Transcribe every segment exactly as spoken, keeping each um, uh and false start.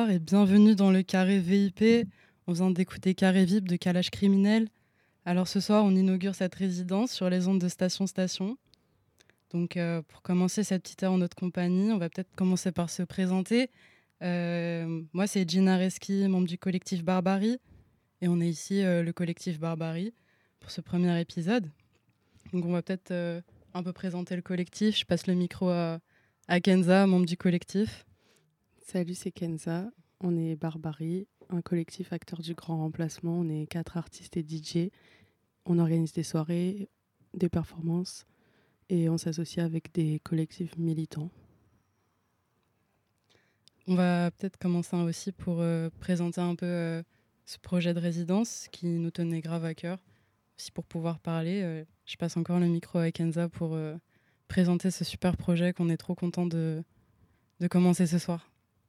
Et bienvenue dans le Carré V I P. On vient d'écouter Carré V I P de Kalash Criminel. Alors ce soir, on inaugure cette résidence sur les ondes de Station Station. Donc euh, pour commencer cette petite heure en notre compagnie, on va peut-être commencer par se présenter. Euh, moi, c'est Gina Reski, membre du collectif Barbarie. Et on est ici, euh, le collectif Barbarie, pour ce premier épisode. Donc on va peut-être euh, un peu présenter le collectif. Je passe le micro à, à Kenza, membre du collectif. Salut, c'est Kenza. On est Barbarie, un collectif acteur du grand remplacement. On est quatre artistes et D J. On organise des soirées, des performances et on s'associe avec des collectifs militants. On va peut-être commencer aussi pour euh, présenter un peu euh, ce projet de résidence qui nous tenait grave à cœur. Aussi pour pouvoir parler, euh, je passe encore le micro à Kenza pour euh, présenter ce super projet qu'on est trop content de, de commencer ce soir.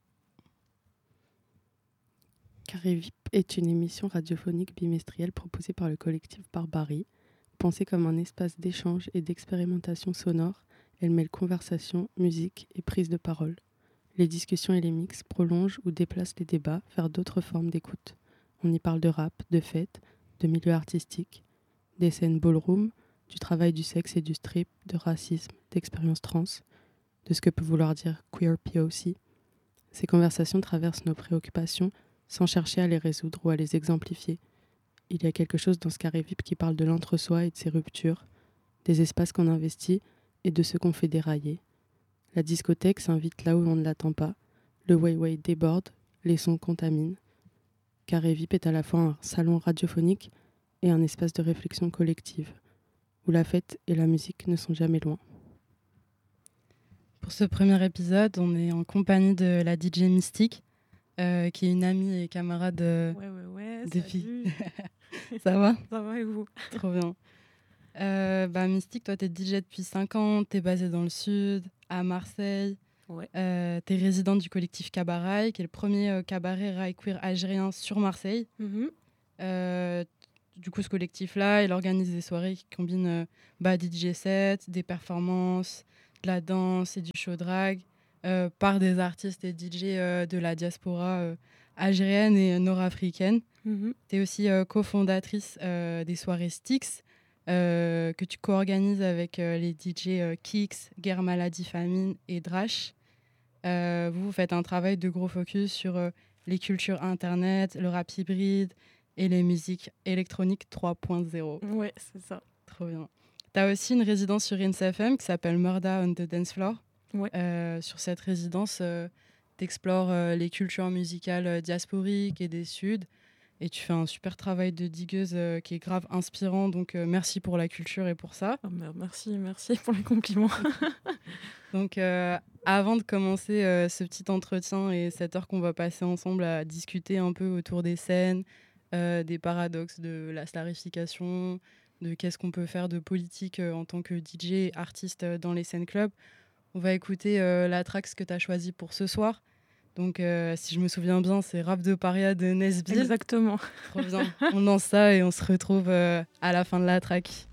Carré V I P est une émission radiophonique bimestrielle proposée par le collectif Barbarie. Pensée comme un espace d'échange et d'expérimentation sonore, elle mêle conversation, musique et prise de parole. Les discussions et les mix prolongent ou déplacent les débats vers d'autres formes d'écoute. On y parle de rap, de fêtes, de milieux artistiques, des scènes ballroom, du travail du sexe et du strip, de racisme, d'expériences trans, de ce que peut vouloir dire queer P O C. Ces conversations traversent nos préoccupations sans chercher à les résoudre ou à les exemplifier. Il y a quelque chose dans ce carré V I P qui parle de l'entre-soi et de ses ruptures, des espaces qu'on investit et de ceux qu'on fait dérailler. La discothèque s'invite là où on ne l'attend pas, le way-way déborde, les sons contaminent. Carré V I P est à la fois un salon radiophonique et un espace de réflexion collective, où la fête et la musique ne sont jamais loin. Pour ce premier épisode, on est en compagnie de la D J Mystique, euh, qui est une amie et camarade euh, ouais, ouais, ouais, des salut. filles. Ça va ? Ça va et vous ? Trop bien. Euh, bah, Mystique, toi, t'es D J depuis cinq ans, t'es basée dans le sud, à Marseille. Ouais. Euh, t'es résidente du collectif Cabaret, qui est le premier euh, cabaret rail queer algérien sur Marseille. Mm-hmm. Euh, du coup, ce collectif-là, il organise des soirées qui combinent euh, bah, des D J sets, des performances, de la danse et du show drag euh, par des artistes et D J euh, de la diaspora euh, algérienne et nord-africaine. Mm-hmm. Tu es aussi euh, cofondatrice euh, des soirées Styx, euh, que tu co-organises avec euh, les D J euh, Kix, Guerre Maladie Famine et Drash. Euh, vous, vous faites un travail de gros focus sur euh, les cultures internet, le rap hybride et les musiques électroniques trois point zéro. Ouais, c'est ça. Trop bien. Tu as aussi une résidence sur Rinse F M qui s'appelle Murda on the Dance Floor. Ouais. Euh, sur cette résidence, euh, tu explores euh, les cultures musicales euh, diasporiques et des Suds. Et tu fais un super travail de digueuse euh, qui est grave inspirant. Donc, euh, merci pour la culture et pour ça. Oh, merci, merci pour les compliments. Donc, euh, avant de commencer euh, ce petit entretien et cette heure qu'on va passer ensemble à discuter un peu autour des scènes, euh, des paradoxes de la starification, de qu'est-ce qu'on peut faire de politique euh, en tant que D J, artiste euh, dans les scènes clubs, on va écouter euh, la track que tu as choisie pour ce soir. Donc, euh, si je me souviens bien, c'est Rap de Paria de Nesbill. Exactement. Trop bien. On lance ça et on se retrouve euh, à la fin de la track.